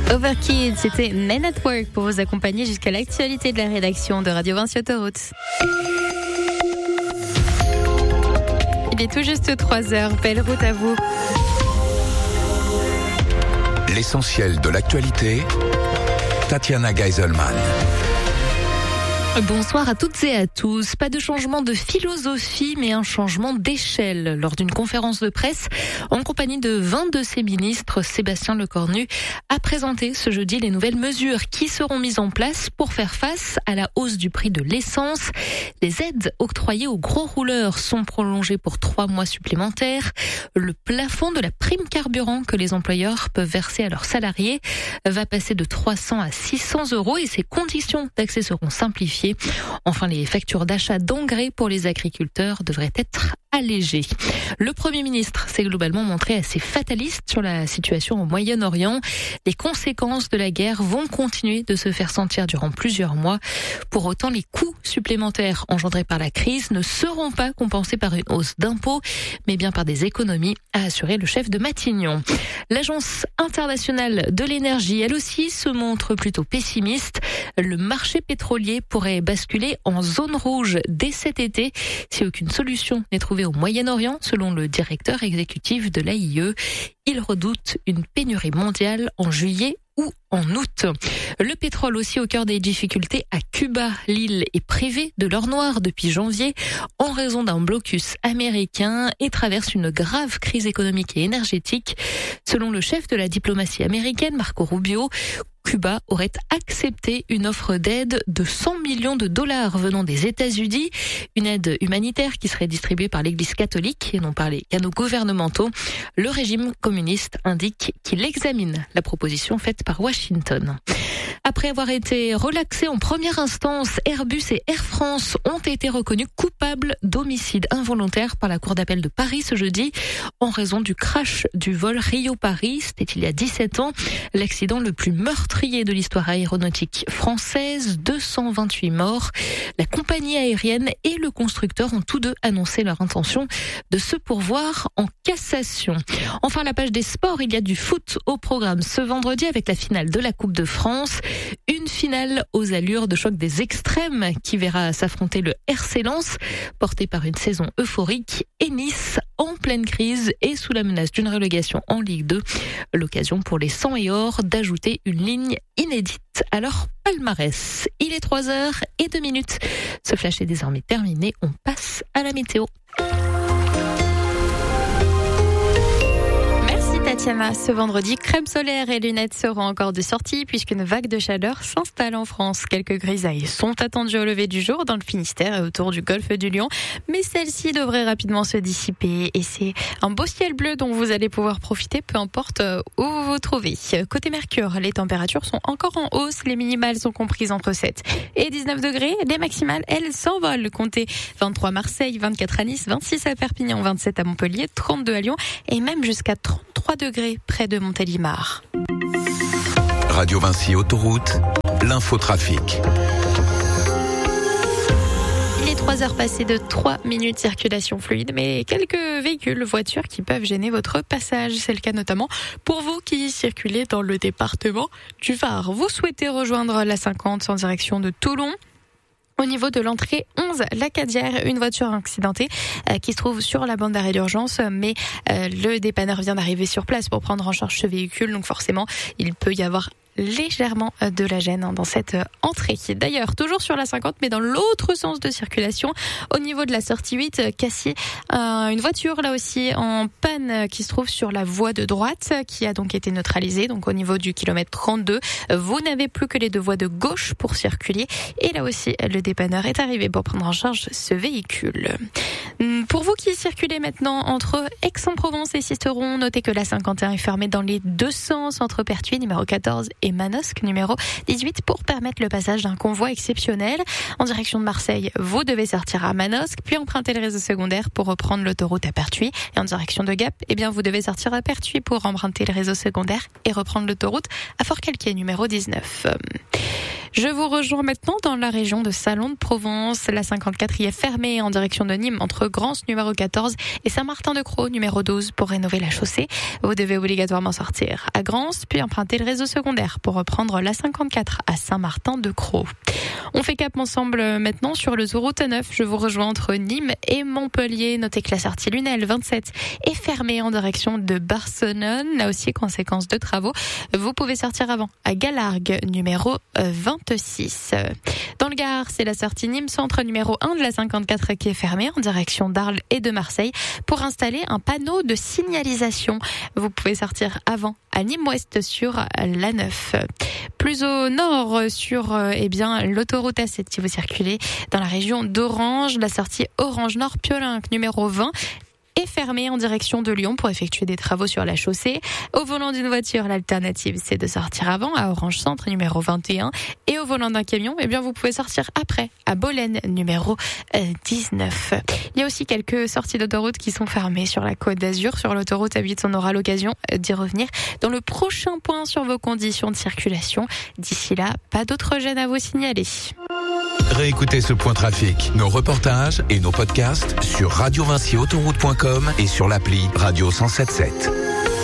Overkids, c'était Men at Work pour vous accompagner jusqu'à l'actualité de la rédaction de Radio Vinci Autoroute. Il est tout juste 3h, belle route à vous. L'essentiel de l'actualité, Tatiana Geiselman. Bonsoir à toutes et à tous. Pas de changement de philosophie, mais un changement d'échelle. Lors d'une conférence de presse, en compagnie de 20 de ses ministres, Sébastien Lecornu a présenté ce jeudi les nouvelles mesures qui seront mises en place pour faire face à la hausse du prix de l'essence. Les aides octroyées aux gros rouleurs sont prolongées pour 3 mois supplémentaires. Le plafond de la prime carburant que les employeurs peuvent verser à leurs salariés va passer de 300 à 600 euros et ses conditions d'accès seront simplifiées. Enfin, les factures d'achat d'engrais pour les agriculteurs devraient être allégées. Le Premier ministre s'est globalement montré assez fataliste sur la situation au Moyen-Orient. Les conséquences de la guerre vont continuer de se faire sentir durant plusieurs mois. Pour autant, les coûts supplémentaires engendrés par la crise ne seront pas compensés par une hausse d'impôts, mais bien par des économies, a assuré le chef de Matignon. L'Agence internationale de l'énergie, elle aussi, se montre plutôt pessimiste. Le marché pétrolier pourrait basculer en zone rouge dès cet été si aucune solution n'est trouvée au Moyen-Orient, selon le directeur exécutif de l'AIE. Il redoute une pénurie mondiale en juillet ou en août. Le pétrole aussi au cœur des difficultés à Cuba. L'île est privée de l'or noir depuis janvier en raison d'un blocus américain et traverse une grave crise économique et énergétique. Selon le chef de la diplomatie américaine, Marco Rubio, Cuba aurait accepté une offre d'aide de 100 millions de dollars venant des États-Unis, une aide humanitaire qui serait distribuée par l'Église catholique et non par les canaux gouvernementaux. Le régime communiste indique qu'il examine la proposition faite par Washington. Après avoir été relaxés en première instance, Airbus et Air France ont été reconnus coupables d'homicide involontaire par la Cour d'appel de Paris ce jeudi en raison du crash du vol Rio-Paris. C'était il y a 17 ans, l'accident le plus meurtrier de l'histoire aéronautique française, 228 morts. La compagnie aérienne et le constructeur ont tous deux annoncé leur intention de se pourvoir en cassation. Enfin, la page des sports, il y a du foot au programme ce vendredi avec la finale de la Coupe de France. Une finale aux allures de choc des extrêmes qui verra s'affronter le RC Lens, porté par une saison euphorique, et Nice en pleine crise et sous la menace d'une relégation en Ligue 2. L'occasion pour les 100 et or d'ajouter une ligne inédite à leur palmarès. Il est 3h02. Ce flash est désormais terminé. On passe à la météo. Tatiana, ce vendredi, crème solaire et lunettes seront encore de sortie puisqu'une vague de chaleur s'installe en France. Quelques grisailles sont attendues au lever du jour dans le Finistère et autour du golfe du Lion, mais celles-ci devraient rapidement se dissiper et c'est un beau ciel bleu dont vous allez pouvoir profiter peu importe où vous vous trouvez. Côté Mercure, les températures sont encore en hausse, les minimales sont comprises entre 7 et 19 degrés, les maximales, elles s'envolent. Comptez 23 à Marseille, 24 à Nice, 26 à Perpignan, 27 à Montpellier, 32 à Lyon et même jusqu'à 33 degrés près de Montélimar. Radio Vinci Autoroute, l'infotrafic. Il est 3h passées de 3 minutes, circulation fluide, mais quelques véhicules, voitures qui peuvent gêner votre passage. C'est le cas notamment pour vous qui circulez dans le département du Var. Vous souhaitez rejoindre la 50 en direction de Toulon. Au niveau de l'entrée 11, la Cadière, une voiture accidentée qui se trouve sur la bande d'arrêt d'urgence, mais le dépanneur vient d'arriver sur place pour prendre en charge ce véhicule, donc forcément il peut y avoir légèrement de la gêne dans cette entrée. D'ailleurs, toujours sur la 50, mais dans l'autre sens de circulation, au niveau de la sortie 8, Cassis, une voiture là aussi en panne qui se trouve sur la voie de droite, qui a donc été neutralisée. Donc au niveau du kilomètre 32, vous n'avez plus que les deux voies de gauche pour circuler. Et là aussi, le dépanneur est arrivé pour prendre en charge ce véhicule. Pour vous qui circulez maintenant entre Aix-en-Provence et Sisteron, notez que la 51 est fermée dans les deux sens entre Pertuis, numéro 14, et Manosque, numéro 18, pour permettre le passage d'un convoi exceptionnel. En direction de Marseille, vous devez sortir à Manosque, puis emprunter le réseau secondaire pour reprendre l'autoroute à Pertuis. Et en direction de Gap, vous devez sortir à Pertuis pour emprunter le réseau secondaire et reprendre l'autoroute à Fort-Calquier, numéro 19. Je vous rejoins maintenant dans la région de Salon de Provence. La 54 y est fermée en direction de Nîmes entre Grance numéro 14 et Saint-Martin-de-Crau numéro 12 pour rénover la chaussée. Vous devez obligatoirement sortir à Grance puis emprunter le réseau secondaire pour reprendre la 54 à Saint-Martin-de-Crau. On fait cap ensemble maintenant sur l'autoroute 9. Je vous rejoins entre Nîmes et Montpellier. Notez que la sortie Lunel 27 est fermée en direction de Barcelone. Là aussi, conséquence de travaux. Vous pouvez sortir avant à Galargues numéro 26. Dans le Gard, c'est la sortie Nîmes Centre numéro 1 de la 54 qui est fermée en direction d'Arles et de Marseille pour installer un panneau de signalisation. Vous pouvez sortir avant à Nîmes Ouest sur la 9. Plus au nord sur l'autoroute A7 si vous circulez dans la région d'Orange, la sortie Orange Nord Piolinque numéro 20 est fermée en direction de Lyon pour effectuer des travaux sur la chaussée. Au volant d'une voiture, l'alternative c'est de sortir avant à Orange Centre numéro 21 et au volant d'un camion, vous pouvez sortir après à Bolène numéro 19. Il y a aussi quelques sorties d'autoroute qui sont fermées sur la Côte d'Azur. Sur l'autoroute A8, on aura l'occasion d'y revenir dans le prochain point sur vos conditions de circulation. D'ici là, pas d'autres gênes à vous signaler. Réécoutez ce point trafic, nos reportages et nos podcasts sur radiovinciautoroute.com et sur l'appli Radio 107.7.